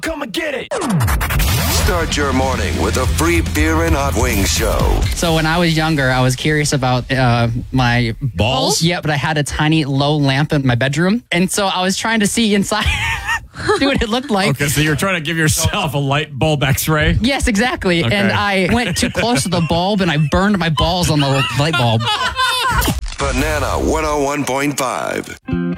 Come and get it. Start your morning with a free beer and hot wings show. So when I was younger, I was curious about my Balls? Yeah, but I had a tiny low lamp in my bedroom. And so I was trying to see inside. Dude, it looked like... Okay, so you're trying to give yourself a light bulb x-ray? Yes, exactly. Okay. And I went too close to the bulb and I burned my balls on the light bulb. Banana 101.5.